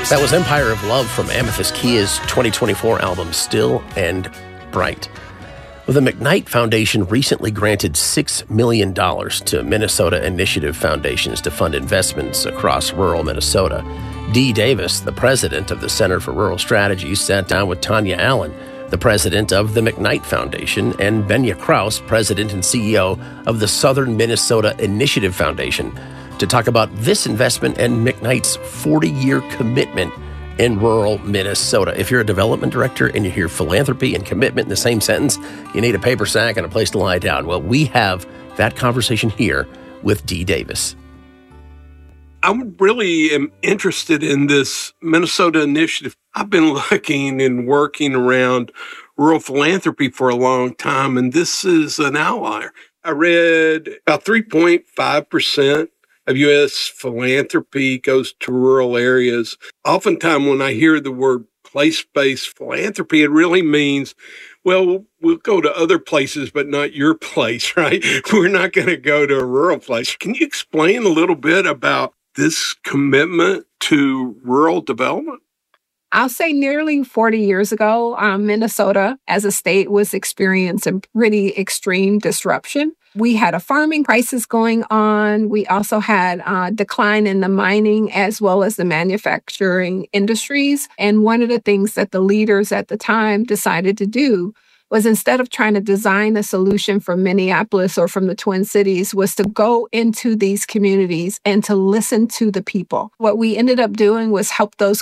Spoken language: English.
That was Empire of Love from Amethyst Kia's 2024 album, Still and Bright. Well, the McKnight Foundation recently granted $6 million to Minnesota Initiative Foundations to fund investments across rural Minnesota. Dee Davis, the president of the Center for Rural Strategies, sat down with Tanya Allen, the president of the McKnight Foundation, and Benya Kraus, president and CEO of the Southern Minnesota Initiative Foundation, to talk about this investment and McKnight's 40-year commitment in rural Minnesota. If you're a development director and you hear philanthropy and commitment in the same sentence, you need a paper sack and a place to lie down. Well, we have that conversation here with Dee Davis. I really am interested in this Minnesota initiative. I've been looking and working around rural philanthropy for a long time, and this is an outlier. I read about 3.5% of U.S. philanthropy goes to rural areas. Oftentimes when I hear the word place-based philanthropy, it really means, well, we'll go to other places, but not your place, right? We're not going to go to a rural place. Can you explain a little bit about this commitment to rural development? I'll say nearly 40 years ago, Minnesota as a state was experiencing pretty extreme disruption. We had a farming crisis going on. We also had a decline in the mining as well as the manufacturing industries. And one of the things that the leaders at the time decided to do was, instead of trying to design a solution from Minneapolis or from the Twin Cities, was to go into these communities and to listen to the people. What we ended up doing was help those